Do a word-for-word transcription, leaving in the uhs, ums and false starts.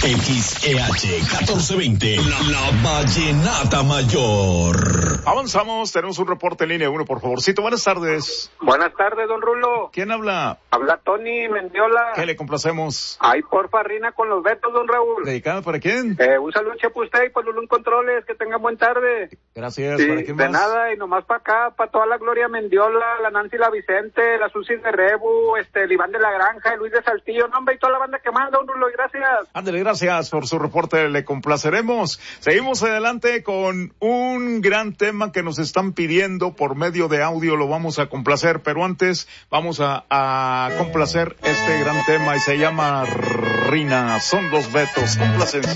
X E H catorce veinte, la, la Vallenata Mayor. Avanzamos, tenemos un reporte en línea uno, por favorcito. Buenas tardes. Buenas tardes, don Rulo. ¿Quién habla? Habla Tony Mendiola. ¿Qué le complacemos? Ay, porfa, Rina con los Betos, don Raúl. ¿Dedicada para quién? Eh, un saludo, chepo, usted y por Lulún Controles, que tengan buen tarde. Gracias, sí, ¿para quién de más? nada, y nomás para acá, para toda la Gloria Mendiola, la Nancy La Vicente, la Susi de Rebu, este, el Iván de la Granja, el Luis de Saltillo, no, hombre, y toda la banda que manda, don Rulo, y gracias. Ándale, gracias por su reporte, le complaceremos. Seguimos adelante con un gran tema que nos están pidiendo por medio de audio, lo vamos a complacer, pero antes vamos a, a complacer este gran tema y se llama Rina, son los Betos, complacencia.